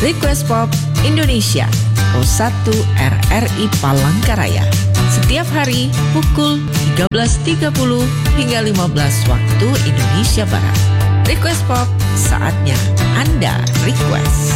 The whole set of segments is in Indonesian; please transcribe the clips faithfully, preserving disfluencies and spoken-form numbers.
Request Pop Indonesia Pro satu R R I Palangkaraya. Setiap hari pukul tiga belas tiga puluh hingga lima belas waktu Indonesia Barat. Request Pop, saatnya Anda request.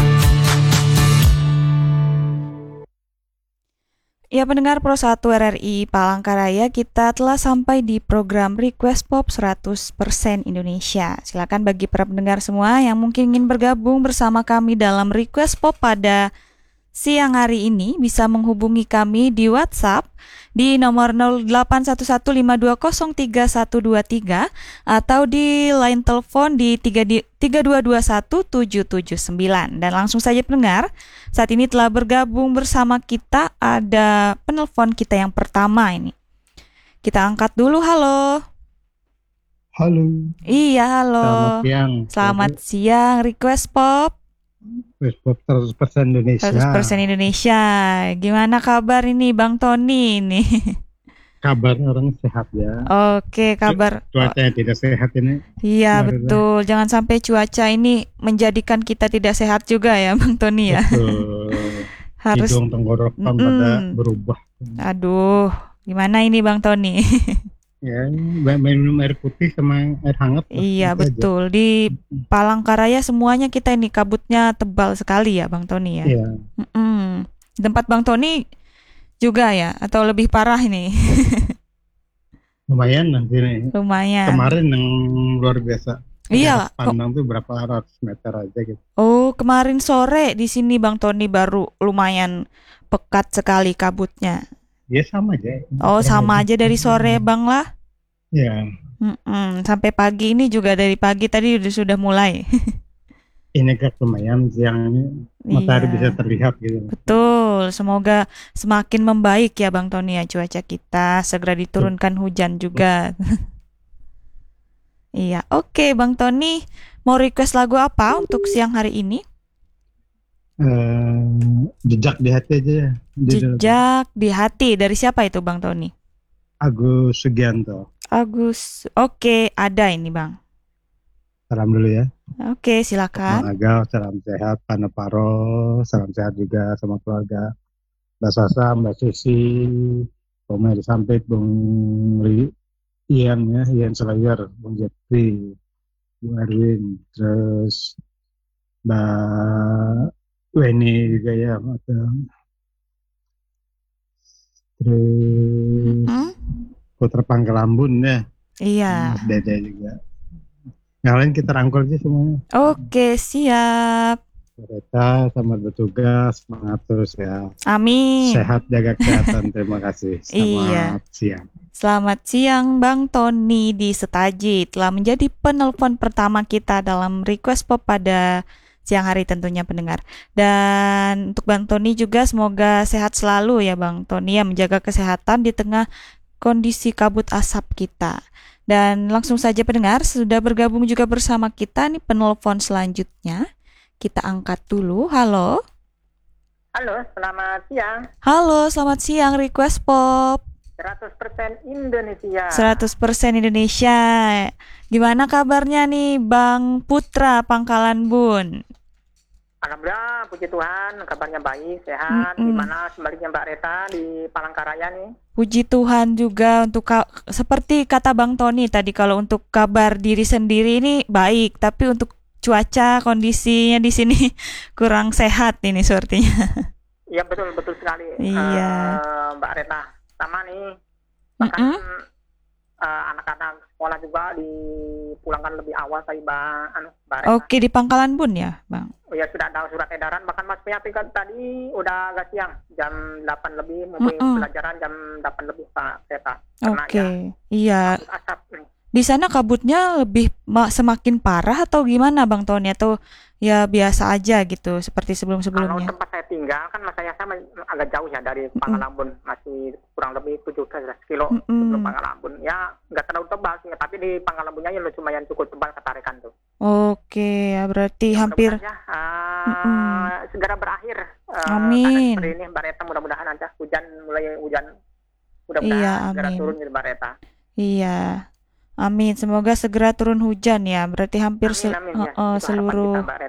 Ya, pendengar Pro satu R R I Palangkaraya, kita telah sampai di program Request Pop seratus persen Indonesia. Silakan bagi para pendengar semua yang mungkin ingin bergabung bersama kami dalam Request Pop pada siang hari ini bisa menghubungi kami di WhatsApp di nomor nol delapan satu satu lima dua nol tiga satu dua tiga atau di line telepon di tiga dua dua satu tujuh tujuh sembilan. Dan langsung saja pendengar, saat ini telah bergabung bersama kita ada penelpon kita yang pertama ini. Kita angkat dulu, halo. Halo. Iya, halo. Selamat siang. Selamat siang, Request Pop. Request Pop seratus persen Indonesia. seratus persen Indonesia. Gimana kabar ini Bang Tony ini? Kabarnya orang sehat ya. Oke, kabar. Cuaca yang tidak sehat ini. Iya, Kemarin betul. Jangan sampai cuaca ini menjadikan kita tidak sehat juga ya, Bang Tony ya. Betul. Harus. Hidung tenggorokan Mm-mm. pada berubah. Aduh, gimana ini Bang Tony? Ya, minum air putih sama air hangat. Iya, Itu aja. betul. Di Palangkaraya semuanya kita ini kabutnya tebal sekali ya, Bang Tony ya. Iya. Mm-mm. Tempat Bang Tony juga ya, atau lebih parah ini? Lumayan nanti nih. Lumayan. Kemarin yang luar biasa. Iya. Jarak pandang tuh berapa ratus meter aja gitu. Oh, kemarin sore di sini Bang Tony baru lumayan pekat sekali kabutnya. Ya sama aja. Oh, sama aja dari sore Bang lah. Ya. Mm-mm. Sampai pagi ini juga dari pagi tadi udah sudah mulai. Ini kan lumayan siangnya matahari Iya. bisa terlihat gitu. Betul, semoga semakin membaik ya Bang Tony ya cuaca kita, segera diturunkan hujan juga. Iya, oke Bang Tony, mau request lagu apa untuk siang hari ini? Eh, jejak di hati aja ya. Judul Jejak di hati, dari siapa itu Bang Tony? Agus Sugianto. Agus, oke ada ini Bang. Salam dulu ya. Oke, silakan. Bang Agal, salam sehat. Pak Neparo, salam sehat juga sama keluarga. Mbak Sasa, Mbak Susi, Bung Meri Sampit, Bung Ri, Ian ya, Ian Slayer, Bung Jeffrey, Bung Erwin, terus Mbak Weni juga ya, atau terus Mm-mm. Putra Pangkalambun ya, Iya. Mas Dede juga. Yang lain kita rangkul aja semuanya. Oke, siap. Mereka selamat bertugas, semangat terus ya. Amin. Sehat, jaga kesehatan. Terima kasih. Selamat Iya. siang. Selamat siang Bang Tony di Setaji, telah menjadi penelpon pertama kita dalam Request Pop pada siang hari tentunya pendengar. Dan untuk Bang Tony juga semoga sehat selalu ya Bang Tony ya, menjaga kesehatan di tengah kondisi kabut asap kita. Dan langsung saja pendengar, sudah bergabung juga bersama kita nih penelpon selanjutnya. Kita angkat dulu. Halo. Halo, selamat siang. Halo, selamat siang Request Pop seratus persen Indonesia. seratus persen Indonesia. Gimana kabarnya nih Bang Putra Pangkalan Bun? Alhamdulillah, puji Tuhan, kabarnya baik, sehat. Mm-mm. Gimana sebaliknya Mbak Reta di Palangkaraya nih? Puji Tuhan juga untuk ka- seperti kata Bang Tony tadi, kalau untuk kabar diri sendiri ini baik, tapi untuk cuaca kondisinya di sini kurang sehat ini sepertinya. Iya betul betul sekali. Iya. Eh, Mbak Reta, sama nih. Bahkan Mm-mm. eh, anak-anak sekolah juga dipulangkan lebih awal tadi Mbak, anu, Mbak Reta. Oke, di Pangkalan Bun ya Bang? Oh ya sudah ada surat edaran, bahkan Mas P H P kan tadi udah agak siang, jam delapan lebih, mulai Mm-mm. pelajaran jam delapan lebih Pak Reta. Karena Oke, ya, iya. kabut asap nih. Di sana kabutnya lebih ma- semakin parah atau gimana Bang Tony? Atau ya biasa aja gitu seperti Kalau sebelum-sebelumnya? tempat saya tinggal kan saya sama agak jauh ya dari Pangalambun, masih kurang lebih tujuh belas kilo Mm-mm. sebelum Pangalambun. Ya nggak terlalu tebal sih, tapi di Pangalambunnya ya lumayan cukup tebal ketarikan tuh. Oke, ya berarti hampir. Mudah-mudahan ya, uh, Mm-mm. segera berakhir. Uh, Amin. keadaan seperti ini Mbak Reta, mudah-mudahan aja hujan mulai hujan. Mudah-mudahan Iya, segera amin. turun Mbak Reta. Iya, amin. Semoga segera turun hujan ya. Berarti hampir Amin sel- amin uh, uh, ya. Itu harapan seluruh kita Mbak Reta.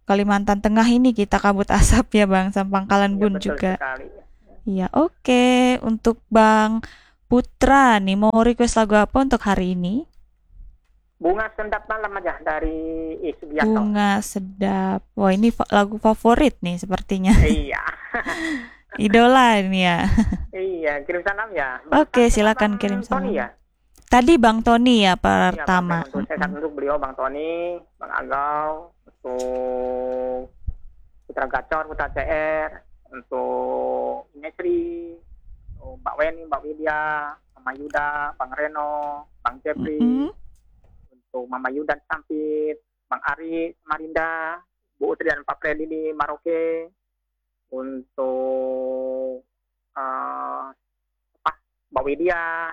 Kalimantan Tengah ini kita kabut asap ya Bang, sama Pangkalan Iya, Bun betul juga. sekali. Iya, oke. Untuk Bang Putra nih, mau request lagu apa untuk hari ini? Bunga Sendap Malam aja dari I Sugianto. Bunga Sedap. Wah, ini fa- lagu favorit nih sepertinya. Iya. Idola ini ya. Iya, kirim salam ya. Oke, Sama silakan Bang kirim Tony salam. ya. Tadi Bang Tony ya Iya, Bang pertama. Tony. Untuk saya Mm-mm. untuk beliau Bang Tony, Bang Agau, untuk Putra Gacor, Putra C R, untuk Inesri, untuk Mbak Weni, Mbak Widya, Mama Yuda, Bang Reno, Bang Jeffrey, Mm-mm. untuk Mama Yuda Sampit, Bang Ari Marinda, Bu Utri dan Pak Freddy di Maroke, untuk eh, apa, Mbak Widya,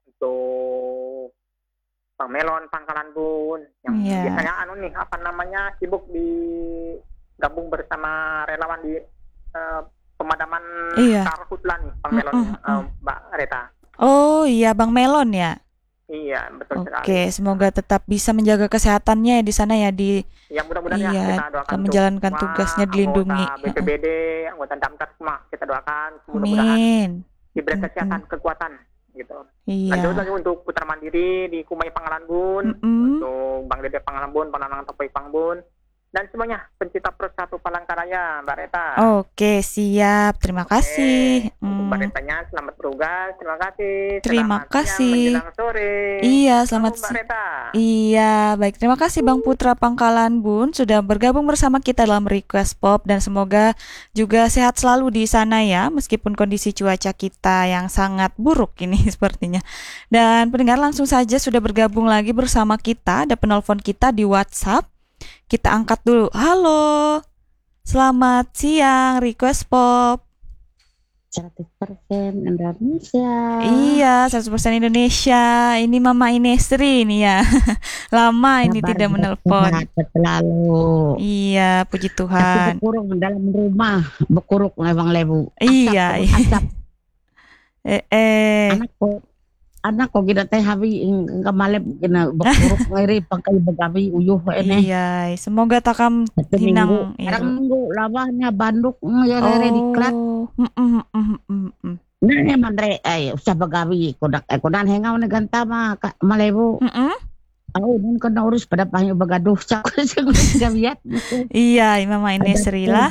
untuk Bang Melon Pangkalan Bun, yang Iya. biasanya anu nih apa namanya sibuk di gabung bersama relawan di eh, pemadaman Iya. karhutla nih, Bang Melon, Mm-mm, eh, mm. Mbak Reta. Oh iya, Bang Melon ya. Iya, betul sekali. Oke, semoga tetap bisa menjaga kesehatannya ya di sana ya di Yang mudah-mudahan ya iya, kita doakan dalam untuk menjalankan semua tugasnya dilindungi. anggota B P B D, anggota Damkar semua kita doakan mudah-mudahan Amin. diberi Mm-mm. kesehatan, kekuatan gitu. Iya. Lanjut lagi untuk Putra Mandiri di Kumai Pangalan Bun, Mm-mm. untuk Bang Dede Pangalan Bun, Pananang Topoi Pangbun, dan semuanya pencinta Persatu Palangkaraya, Mbak Reta. Oke, siap. Terima Oke, kasih. untuk Mbak Hmm, Retanya selamat bertugas, terima kasih. Terima Selamat kasih. siang menjelang sore. Iya, Halo selamat Mbak si- Reta. Iya, baik. Terima kasih Bang Putra Pangkalan Bun sudah bergabung bersama kita dalam Request Pop dan semoga juga sehat selalu di sana ya, meskipun kondisi cuaca kita yang sangat buruk ini sepertinya. Dan pendengar langsung saja sudah bergabung lagi bersama kita, ada penelpon kita di WhatsApp. Kita angkat dulu. Halo. Selamat siang Request Pop. seratus persen Indonesia. Iya, seratus persen Indonesia. Ini Mama Inesri ini ya. Lama ini Kabar tidak baik, menelpon. sehat selalu. Iya, puji Tapi Tuhan. berkurung dalam rumah, berkuruk lewang lebu. Iya, Asap, iya. asap. Eh, eh. Anakku, anakku kita teh habi kemalep kena berkuruk ngiri pakai begawi uyuh ini. Iya, semoga takam Satu minggu. hinang Sekarang iru. minggu labahnya banduk ya rere diklat. Oh, mm, mm, mm, mm, mm. Nah, ini mandre ay usah begawi kodak eh kodan hengau na ganta ma ka- malebu. Mm, mm. Oh, nun kena urus pada pahinyo begaduh sak sing gawiat. Iya, Mama Inesri lah.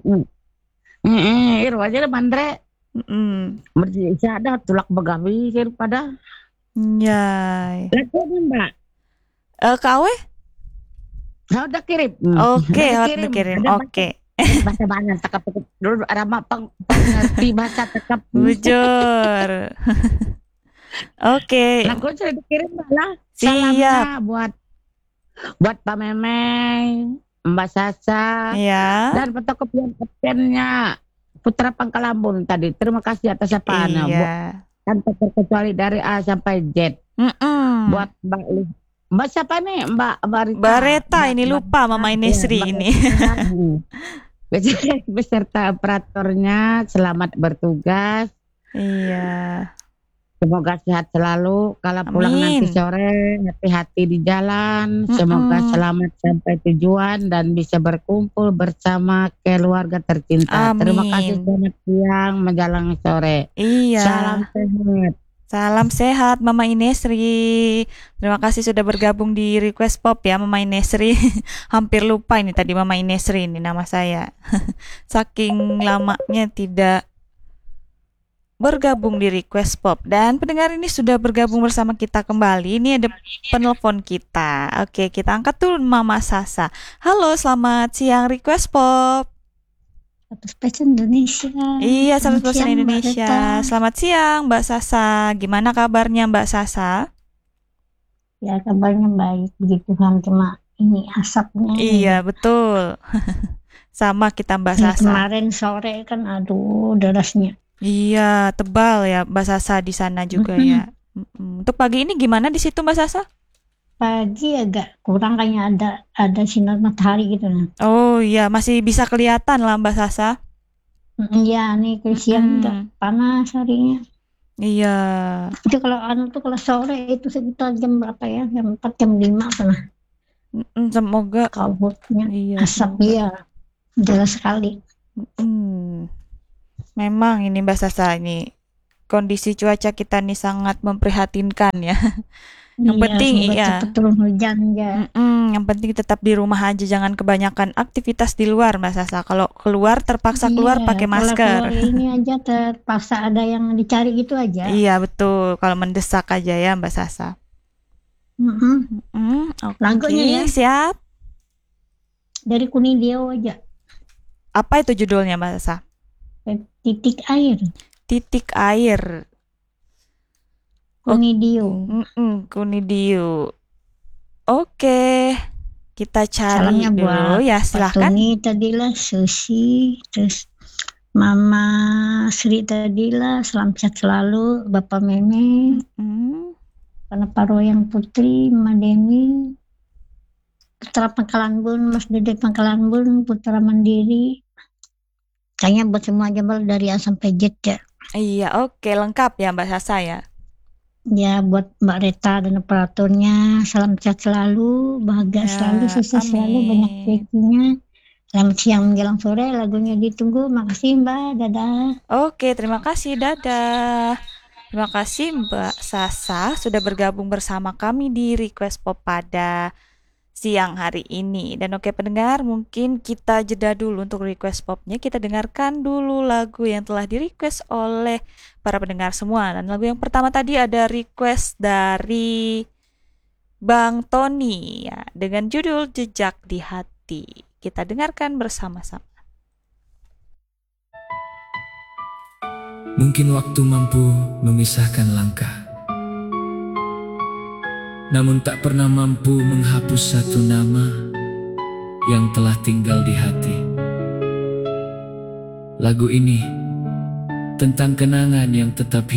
Eh, iru aja lah mandre. Mm, Merti ada tulak begawi kir pada. iya. Laku ni mbak. Eh, kawe? Saya udah kirim. Oke, Udah harus dikirim. Ada Oke. bahasa banyak tekap dulu rama pang ngerti bahasa tekap. Bujur. Oke. Lagu sudah dikirim lah. Siap. Salamnya buat buat Pak Memeng, Mbak Sasa, Ya. dan fotokopian kaptennya Putra Pangkalambun tadi. Terima kasih atas apaannya. Bu- Iya. Tanpa terkecuali dari A sampai Z. Mm-mm. Buat Mbak Li- Mbak siapa nih? Mbak Mbak Rita. Mbak Reta Mbak- ini Mbak- lupa Mama Iya, Inesri Mbak ini. Rita. Beserta- Beserta operatornya selamat bertugas. Iya. Semoga sehat selalu. Kalau pulang Amin. nanti sore hati-hati di jalan. Semoga Mm-mm. selamat sampai tujuan dan bisa berkumpul bersama keluarga tercinta. Terima Amin. kasih, selamat siang menjelang sore. Iya. Salam sehat. Salam sehat Mama Inesri. Terima kasih sudah bergabung di Request Pop ya Mama Inesri. Hampir lupa ini tadi Mama Inesri ini nama saya. Saking lamanya tidak bergabung di Request Pop. Dan pendengar ini sudah bergabung bersama kita kembali. Ini ada penelpon kita. Oke, kita angkat dulu Mama Sasa. Halo, selamat siang Request Pop. seratus persen Indonesia. Iya, seratus persen Siang, Mbak Indonesia. Rita. Selamat siang Mbak Sasa. Gimana kabarnya Mbak Sasa? Ya kabarnya baik, puji Tuhan, cuma ini asapnya. Iya, betul. Sama kita Mbak Ini Sasa. kemarin sore kan aduh derasnya. Iya, tebal ya Mbak Sasa di sana juga Mm-mm. ya. Mm-mm. Untuk pagi ini gimana di situ Mbak Sasa? Pagi agak kurang kayaknya ada ada sinar matahari gitu nah. Oh iya, masih bisa kelihatan lah Mbak Sasa. Iya nih ke siang Mm-mm. agak panas harinya. Iya. Itu kalau anu tuh kalau sore itu sekitar jam berapa ya? Jam empat jam lima pernah. Mm, semoga kabutnya, iya asap semoga. ya, jelas sekali. Mm, memang ini Mbak Sasa ini kondisi cuaca kita nih sangat memprihatinkan ya. Yang Iya, penting semoga iya. cepat turun hujan ya. Mm-mm, yang penting tetap di rumah aja, jangan kebanyakan aktivitas di luar Mbak Sasa. Kalau keluar terpaksa keluar Iya, pakai kalau masker. keluar ini aja terpaksa ada yang dicari gitu aja. Iya betul, kalau mendesak aja ya Mbak Sasa. Mm-mm. Mm, oke, Lagunya ya, siap. dari Kuning Dio aja. Apa itu judulnya Mbak Sasa? Titik air, Titik air. Kuning Dio. Mm-mm, Kunidiu. Oke, kita cari Salamnya dulu buat ya, Pak silahkan. Tuni tadilah, Susi, terus Mama Sri tadilah, salam sehat selalu, Bapak Meme, Mm, Pak Royang Putri, Mama Deni, Putra Pangkalan Bun, Mas Dede Pangkalan Bun, Putra Mandiri. Kayaknya buat semua aja Bal, dari A sampai Z ya. iya, oke, lengkap ya Mbak Sasa ya. Ya buat Mbak Reta dan operatornya, salam sehat selalu, bahagia Ya, selalu, sukses selalu, banyak amin. rezekinya. Selamat siang menjelang sore, lagunya ditunggu. Makasih Mbak, dadah. Oke, terima kasih, dadah. Terima kasih Mbak Sasa sudah bergabung bersama kami di Request Pop pada siang hari ini. Dan oke pendengar, mungkin kita jeda dulu untuk request popnya. Kita dengarkan dulu lagu yang telah di request oleh para pendengar semua. Dan lagu yang pertama tadi ada request dari Bang Tony ya, dengan judul Jejak di Hati. Kita dengarkan bersama-sama. Mungkin waktu mampu memisahkan langkah, namun tak pernah mampu menghapus satu nama yang telah tinggal di hati. Lagu ini tentang kenangan yang tetap hidup